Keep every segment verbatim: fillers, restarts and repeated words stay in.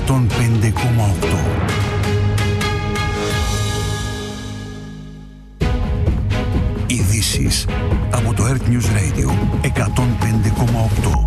εκατόν πέντε κόμμα οκτώ. Ειδήσεις από το Earth News Radio εκατόν πέντε κόμμα οκτώ.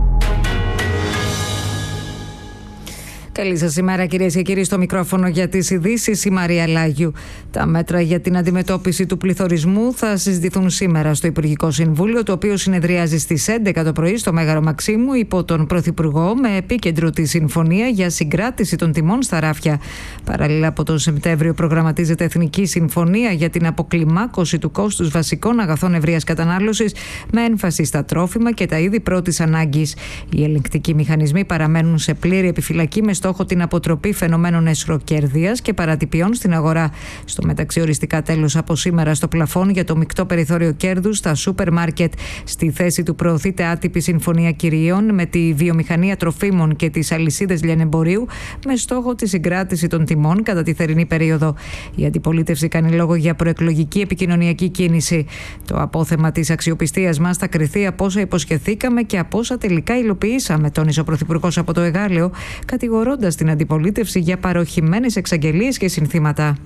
Καλή σας ημέρα, κυρίες και κύριοι, στο μικρόφωνο για τις ειδήσεις η Μαρία Λάγιου. Τα μέτρα για την αντιμετώπιση του πληθωρισμού θα συζητηθούν σήμερα στο Υπουργικό Συμβούλιο, το οποίο συνεδριάζει στις έντεκα το πρωί στο Μέγαρο Μαξίμου υπό τον Πρωθυπουργό, με επίκεντρο τη συμφωνία για συγκράτηση των τιμών στα ράφια. Παράλληλα, από τον Σεπτέμβριο προγραμματίζεται Εθνική Συμφωνία για την αποκλιμάκωση του κόστους βασικών αγαθών ευρείας κατανάλωσης, με έμφαση στα τρόφιμα και τα είδη πρώτης ανάγκης. Οι ελεγκτικοί μηχανισμοί παραμένουν σε πλήρη επιφυλακή, με στόχο την αποτροπή φαινομένων εσχροκέρδειας και παρατυπιών στην αγορά. Στο μεταξύ, οριστικά τέλος από σήμερα στο πλαφόν για το μεικτό περιθώριο κέρδους στα σούπερ μάρκετ. Στη θέση του προωθείται άτυπη συμφωνία κυρίων με τη βιομηχανία τροφίμων και τις αλυσίδες λιανεμπορίου, με στόχο τη συγκράτηση των τιμών κατά τη θερινή περίοδο. Η αντιπολίτευση κάνει λόγο για προεκλογική επικοινωνιακή κίνηση. Το απόθεμα της αξιοπιστίας μας θα κριθεί από όσα υποσχεθήκαμε και από όσα τελικά υλοποιήσαμε, τόνισε ο Πρωθυπουργός από το Εγάλεο, κατηγορώντας την αντιπολίτευση για παροχημένες εξαγγελίες και συνθήματα.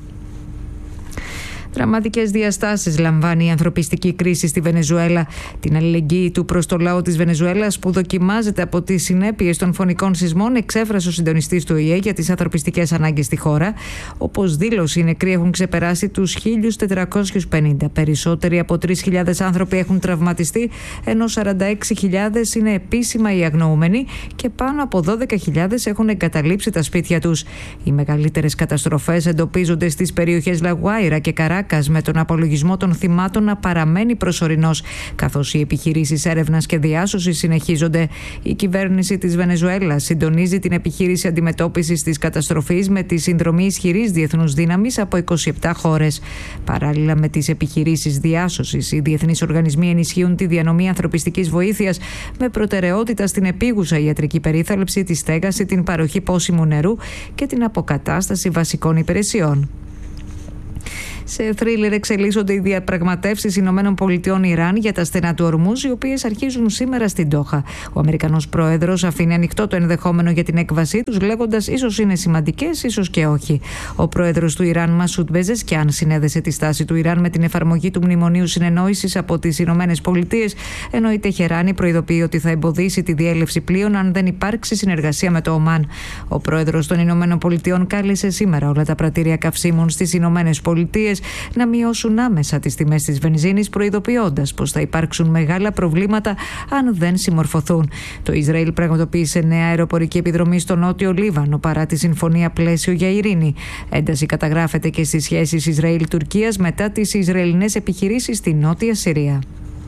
Δραματικές διαστάσεις λαμβάνει η ανθρωπιστική κρίση στη Βενεζουέλα. Την αλληλεγγύη του προς το λαό της Βενεζουέλας, που δοκιμάζεται από τις συνέπειες των φωνικών σεισμών, εξέφρασε ο συντονιστής του Ο Η Ε για τις ανθρωπιστικές ανάγκες στη χώρα. Όπως δήλωσε, οι νεκροί έχουν ξεπεράσει τους χίλιους τετρακόσιους πενήντα. Περισσότεροι από τρεις χιλιάδες άνθρωποι έχουν τραυματιστεί, ενώ σαράντα έξι χιλιάδες είναι επίσημα οι αγνοούμενοι και πάνω από δώδεκα χιλιάδες έχουν εγκαταλείψει τα σπίτια τους. Οι μεγαλύτερες καταστροφές εντοπίζονται στις περιοχές Λαγουάιρα και Καρά, με τον απολογισμό των θυμάτων να παραμένει προσωρινός, καθώς οι επιχειρήσεις έρευνας και διάσωσης συνεχίζονται. Η κυβέρνηση της Βενεζουέλας συντονίζει την επιχείρηση αντιμετώπισης της καταστροφής με τη συνδρομή ισχυρής διεθνούς δύναμης από είκοσι επτά χώρες. Παράλληλα με τις επιχειρήσεις διάσωσης, οι διεθνείς οργανισμοί ενισχύουν τη διανομή ανθρωπιστικής βοήθειας, με προτεραιότητα στην επίγουσα ιατρική περίθαλψη, τη στέγαση, την παροχή πόσιμου νερού και την αποκατάσταση βασικών υπηρεσιών. Σε θρίλερ εξελίσσονται οι διαπραγματεύσεις Ηνωμένων Πολιτειών Ιράν για τα στενά του Ορμούζ, οι οποίες αρχίζουν σήμερα στην Ντόχα. Ο Αμερικανός πρόεδρος αφήνει ανοιχτό το ενδεχόμενο για την έκβασή τους, λέγοντας ίσως είναι σημαντικές, ίσως και όχι. Ο πρόεδρος του Ιράν, Μασούντ Πεζεσκιάν, συνέδεσε τη στάση του Ιράν με την εφαρμογή του Μνημονίου Συνεννόησης από τις Ηνωμένες Πολιτείες, ενώ η Τεχεράνη προειδοποιεί ότι θα εμποδίσει τη διέλευση πλοίων αν δεν υπάρξει συνεργασία με το Ομάν. Ο πρόεδρος των Ηνωμένων Πολιτειών κάλεσε σήμερα όλα τα πρατήρια καυσίμων στις Ηνωμένες Πολιτείες να μειώσουν άμεσα τις τιμές της βενζίνης, προειδοποιώντας πως θα υπάρξουν μεγάλα προβλήματα αν δεν συμμορφωθούν. Το Ισραήλ πραγματοποίησε νέα αεροπορική επιδρομή στο νότιο Λίβανο παρά τη συμφωνία πλαίσιο για ειρήνη. Ένταση καταγράφεται και στις σχέσεις Ισραήλ-Τουρκίας μετά τις Ισραηλινές επιχειρήσεις στη Νότια Συρία.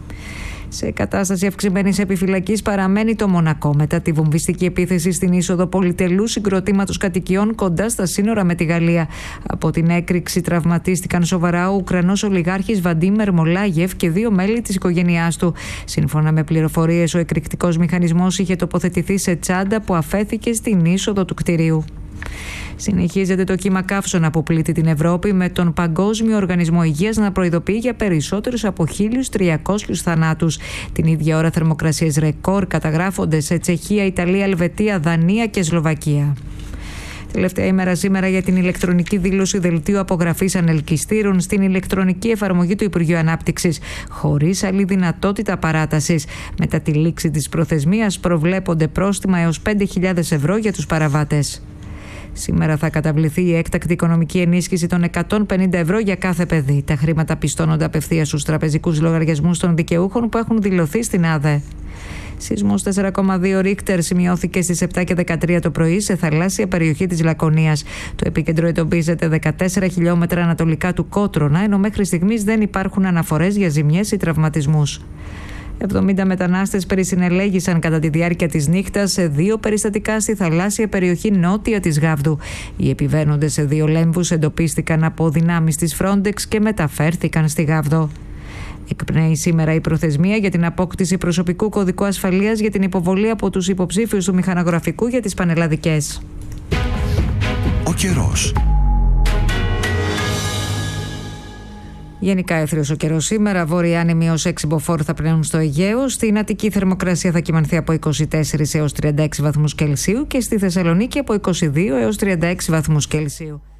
Σε κατάσταση αυξημένης επιφυλακής παραμένει το Μονακό μετά τη βομβιστική επίθεση στην είσοδο πολυτελού συγκροτήματος κατοικιών κοντά στα σύνορα με τη Γαλλία. Από την έκρηξη τραυματίστηκαν σοβαρά ο Ουκρανός ολιγάρχης Βαντίμ Μερμολάγεφ και δύο μέλη της οικογένειάς του. Σύμφωνα με πληροφορίες, ο εκρηκτικός μηχανισμός είχε τοποθετηθεί σε τσάντα που αφέθηκε στην είσοδο του κτηρίου. Συνεχίζεται το κύμα καύσωνα που πλήττει την Ευρώπη, με τον Παγκόσμιο Οργανισμό Υγείας να προειδοποιεί για περισσότερους από χίλιους τριακόσιους θανάτους. Την ίδια ώρα θερμοκρασίες ρεκόρ καταγράφονται σε Τσεχία, Ιταλία, Ελβετία, Δανία και Σλοβακία. Τελευταία ημέρα σήμερα για την ηλεκτρονική δήλωση δελτίου απογραφής ανελκυστήρων στην ηλεκτρονική εφαρμογή του Υπουργείου Ανάπτυξης, χωρίς άλλη δυνατότητα παράτασης. Μετά τη λήξη της προθεσμίας προβλέπονται πρόστιμα έως πέντε χιλιάδες ευρώ για τους παραβάτες. Σήμερα θα καταβληθεί η έκτακτη οικονομική ενίσχυση των εκατόν πενήντα ευρώ για κάθε παιδί. Τα χρήματα πιστώνονται απευθείας στους τραπεζικούς λογαριασμούς των δικαιούχων που έχουν δηλωθεί στην ΑΔΕ. Σεισμός τέσσερα κόμμα δύο Ρίκτερ σημειώθηκε στις επτά και δεκατρία το πρωί σε θαλάσσια περιοχή της Λακωνίας. Το επίκεντρο εντοπίζεται δεκατέσσερα χιλιόμετρα ανατολικά του Κότρονα, ενώ μέχρι στιγμής δεν υπάρχουν αναφορές για ζημιές ή τραυματισμούς. εβδομήντα μετανάστες περισυνελέγησαν κατά τη διάρκεια της νύχτας σε δύο περιστατικά στη θαλάσσια περιοχή νότια της Γάβδου. Οι επιβαίνοντες σε δύο λέμβους εντοπίστηκαν από δυνάμεις της Frontex και μεταφέρθηκαν στη Γάβδο. Εκπνέει σήμερα η προθεσμία για την απόκτηση προσωπικού κωδικού ασφαλείας για την υποβολή από τους υποψήφιους του μηχανογραφικού για τις πανελλαδικές. Ο καιρός. Γενικά έθριος ο καιρός σήμερα. Βόρειοι άνεμοι έως έξι μποφόρ θα πνέουν στο Αιγαίο. Στην Αττική η θερμοκρασία θα κυμανθεί από είκοσι τέσσερα έως τριάντα έξι βαθμούς Κελσίου και στη Θεσσαλονίκη από είκοσι δύο έως τριάντα έξι βαθμούς Κελσίου.